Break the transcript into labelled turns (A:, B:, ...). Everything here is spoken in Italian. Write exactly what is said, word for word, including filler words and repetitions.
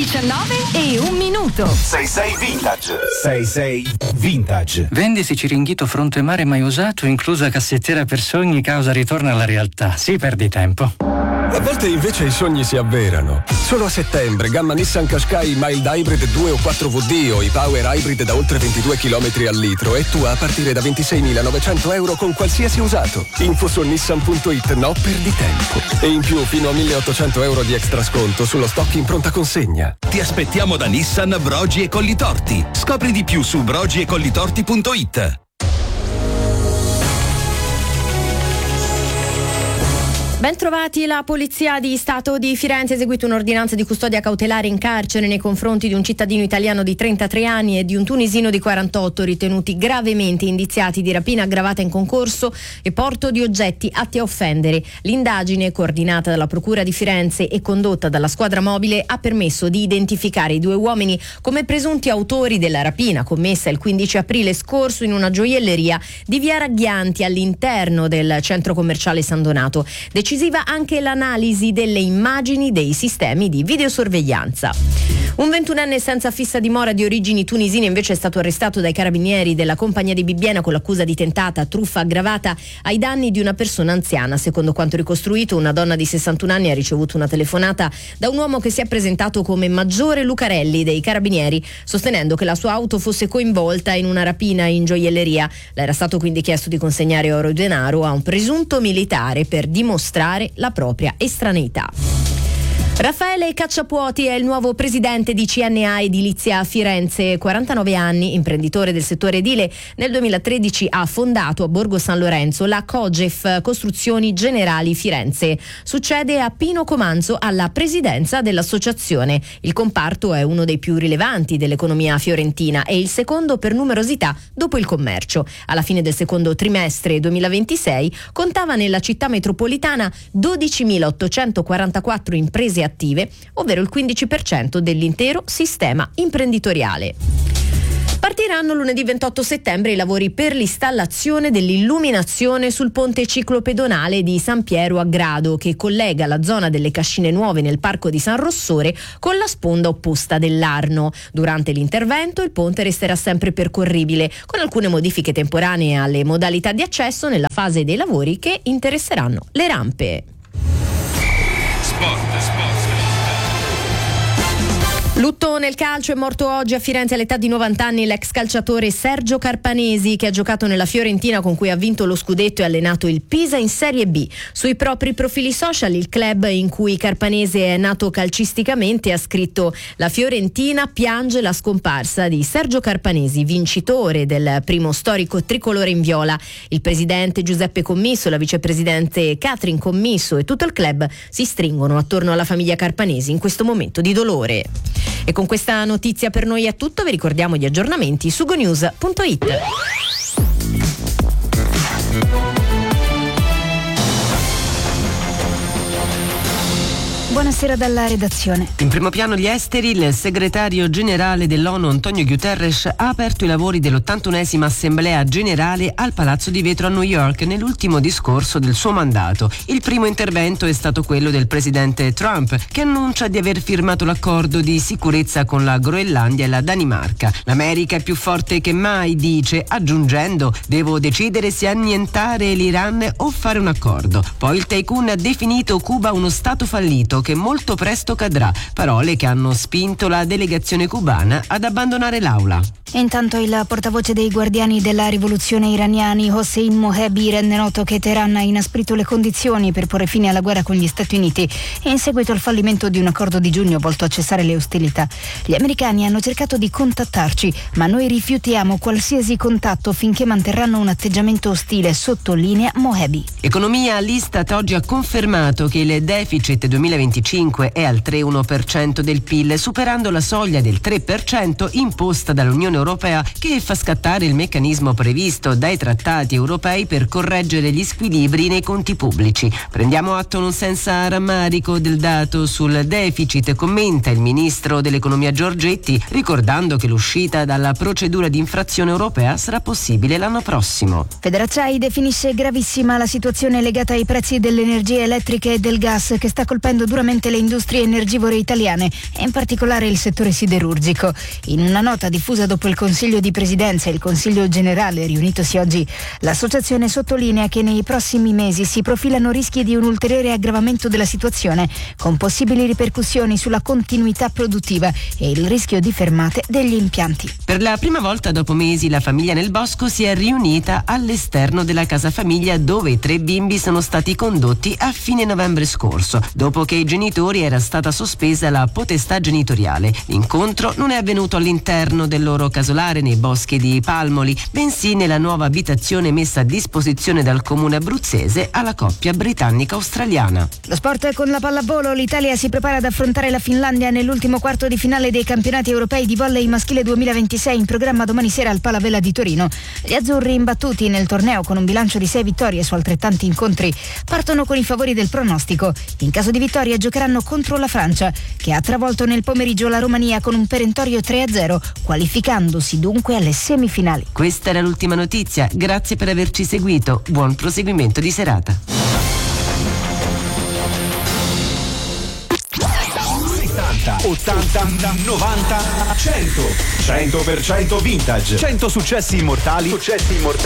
A: diciannove e un minuto.
B: sei sei Vintage. sei sei Vintage.
C: Vendisi Ciringhito fronte mare mai usato, inclusa cassettera per sogni, causa ritorno alla realtà. Sì, perdi tempo.
D: A volte invece i sogni si avverano. Solo a settembre, gamma Nissan Qashqai Mild Hybrid due o quattro V D o i Power Hybrid da oltre ventidue chilometri al litro e tu a partire da ventiseimilanovecento euro con qualsiasi usato. Info su nissan punto it, no perdi tempo. E in più fino a milleottocento euro di extra sconto sullo stock in pronta consegna.
E: Ti aspettiamo da Nissan Brogi e Collitorti. Scopri di più su brogi e collitorti punto it.
F: Bentrovati, la Polizia di Stato di Firenze ha eseguito un'ordinanza di custodia cautelare in carcere nei confronti di un cittadino italiano di trentatré anni e di un tunisino di quarantotto ritenuti gravemente indiziati di rapina aggravata in concorso e porto di oggetti atti a offendere. L'indagine, coordinata dalla Procura di Firenze e condotta dalla squadra mobile, ha permesso di identificare i due uomini come presunti autori della rapina commessa il quindici aprile scorso in una gioielleria di via Raghianti all'interno del centro commerciale San Donato. Decisiva anche l'analisi delle immagini dei sistemi di videosorveglianza. Un ventunenne senza fissa dimora di origini tunisine invece è stato arrestato dai carabinieri della compagnia di Bibbiena con l'accusa di tentata truffa aggravata ai danni di una persona anziana. Secondo quanto ricostruito, una donna di sessantuno anni ha ricevuto una telefonata da un uomo che si è presentato come Maggiore Lucarelli dei carabinieri, sostenendo che la sua auto fosse coinvolta in una rapina in gioielleria. Le era stato quindi chiesto di consegnare oro e denaro a un presunto militare per dimostrare la propria estraneità. Raffaele Cacciapuoti è il nuovo presidente di C N A Edilizia a Firenze. quarantanove anni, imprenditore del settore edile, nel duemilatredici ha fondato a Borgo San Lorenzo la Cogef Costruzioni Generali Firenze. Succede a Pino Comanzo alla presidenza dell'associazione. Il comparto è uno dei più rilevanti dell'economia fiorentina e il secondo per numerosità dopo il commercio. Alla fine del secondo trimestre duemilaventisei contava nella città metropolitana dodicimilaottocentoquarantaquattro imprese attive, ovvero il quindici per cento dell'intero sistema imprenditoriale. Partiranno lunedì ventotto settembre i lavori per l'installazione dell'illuminazione sul ponte ciclopedonale di San Piero a Grado, che collega la zona delle Cascine Nuove nel parco di San Rossore con la sponda opposta dell'Arno. Durante l'intervento il ponte resterà sempre percorribile, con alcune modifiche temporanee alle modalità di accesso nella fase dei lavori che interesseranno le rampe.
E: Sport, sport.
F: Lutto nel calcio, è morto oggi a Firenze all'età di novanta anni l'ex calciatore Sergio Carpanesi, che ha giocato nella Fiorentina con cui ha vinto lo scudetto e allenato il Pisa in Serie B. Sui propri profili social il club in cui Carpanese è nato calcisticamente ha scritto: la Fiorentina piange la scomparsa di Sergio Carpanesi, vincitore del primo storico tricolore in viola. Il presidente Giuseppe Commisso, la vicepresidente Catherine Commisso e tutto il club si stringono attorno alla famiglia Carpanesi in questo momento di dolore. E con questa notizia per noi è tutto, vi ricordiamo gli aggiornamenti su gonews punto it.
G: Buonasera dalla redazione.
H: In primo piano gli esteri, il segretario generale dell'ONU Antonio Guterres ha aperto i lavori dell'ottantunesima Assemblea Generale al Palazzo di Vetro a New York nell'ultimo discorso del suo mandato. Il primo intervento è stato quello del presidente Trump, che annuncia di aver firmato l'accordo di sicurezza con la Groenlandia e la Danimarca. L'America è più forte che mai, dice, aggiungendo: devo decidere se annientare l'Iran o fare un accordo. Poi il tycoon ha definito Cuba uno stato fallito che molto presto cadrà, parole che hanno spinto la delegazione cubana ad abbandonare l'aula.
G: Intanto il portavoce dei guardiani della rivoluzione iraniani Hossein Mohebi rende noto che Teheran ha inasprito le condizioni per porre fine alla guerra con gli Stati Uniti in seguito al fallimento di un accordo di giugno volto a cessare le ostilità. Gli americani hanno cercato di contattarci, ma noi rifiutiamo qualsiasi contatto finché manterranno un atteggiamento ostile, sottolinea Mohebi.
H: Economia, l'Istat oggi ha confermato che il deficit duemilaventicinque è al tre virgola uno per cento del P I L, superando la soglia del tre per cento imposta dall'Unione Europea, che fa scattare il meccanismo previsto dai trattati europei per correggere gli squilibri nei conti pubblici. Prendiamo atto non senza rammarico del dato sul deficit, commenta il ministro dell'economia Giorgetti, ricordando che l'uscita dalla procedura di infrazione europea sarà possibile l'anno prossimo.
G: Federacciai definisce gravissima la situazione legata ai prezzi dell'energia elettrica e del gas, che sta colpendo duramente le industrie energivore italiane e in particolare il settore siderurgico. In una nota diffusa dopo il Consiglio di Presidenza e il Consiglio Generale riunitosi oggi, l'associazione sottolinea che nei prossimi mesi si profilano rischi di un ulteriore aggravamento della situazione, con possibili ripercussioni sulla continuità produttiva e il rischio di fermate degli impianti.
H: Per la prima volta dopo mesi la famiglia Nel Bosco si è riunita all'esterno della casa famiglia, dove i tre bimbi sono stati condotti a fine novembre scorso, dopo che ai genitori era stata sospesa la potestà genitoriale. L'incontro non è avvenuto all'interno del loro casolare nei boschi di Palmoli, bensì nella nuova abitazione messa a disposizione dal comune abruzzese alla coppia britannica-australiana.
G: Lo sport con la pallavolo, l'Italia si prepara ad affrontare la Finlandia nell'ultimo quarto di finale dei campionati europei di volley maschile duemilaventisei, in programma domani sera al Palavela di Torino. Gli azzurri, imbattuti nel torneo con un bilancio di sei vittorie su altrettanti incontri, partono con i favori del pronostico. In caso di vittoria giocheranno contro la Francia, che ha travolto nel pomeriggio la Romania con un perentorio tre a zero, qualificandosi dunque alle semifinali.
H: Questa era l'ultima notizia, grazie per averci seguito, buon proseguimento di serata.
B: ottanta, novanta, cento. cento per cento vintage. cento successi immortali. Successi immortali.